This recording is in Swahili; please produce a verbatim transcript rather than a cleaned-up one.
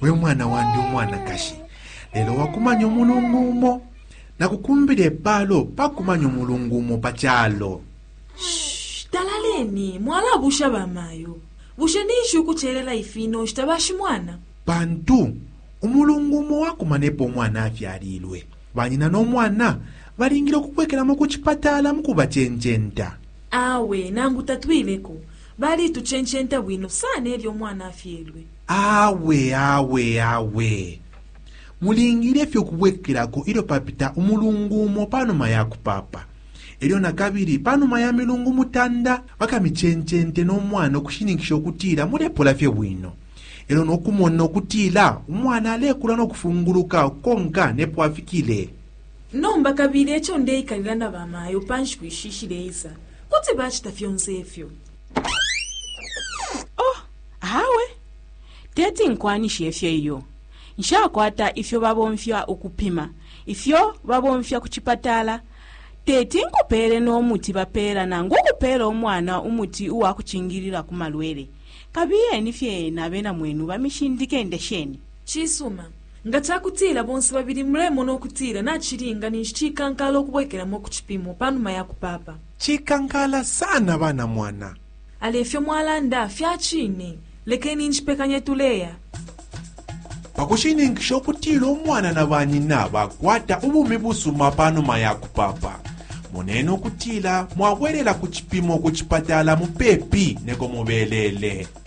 we mwana wandi omwana kashi lero wakumanya omulungumo nakukumbira ebbalo pakumanya omulungumo pakyalo. Shh, talaleni mwala busha bamayo busha nishi ukucherera ifino shitabashi mwana bantu omulungumo wakumanepo omwana avyalirwe banyina n'omwana balingira okukwekeramu ku kipatala mukuba chenchenta. Awe nambu tatwileko bali tuchenchenta bwino sana eryo omwana afyelwe. Awe awe awe mulingire fyo kubwekerako ilo papita omulungumo panuma yaku papa eryo nakabiri panuma ya milungu mutanda bakamichenchente n'omwana okushinikisha okutiira mulepola fye bwino ero n'okumona okutiira omwana alekula n'okufunguluka konka nepwafikile. Nomba kabiri ekyo ndeikalira na bamayo panshi kwishishireza kuti bachitafyonse efyo. Oh, awe teti nkwanisha efyo iyo nshakwata ifyo babomfya okupima ifyo babomfya ku kipatala teti nkupere n'omuti bapera nangu okupera omwana umuti uwakuchingirira ku malwere kabiye nifye nabena mwenu bamishindike ndesheni Chisuma ngatakutira bonse babiri mremo n'okutira nachiringa nishikankala okubwekeramu okukipimo panuma yaku papa. Chikankala sana bana mwana Alefyo mwalanda fyachine lekeni nchipekanye tuleya pakushinikisha okutiira omwana na banyina bakwata obumi busuma panuma yaku papa munene okutiira mwabwerera ku kipimo ku kipatala mupepi neko mubelele.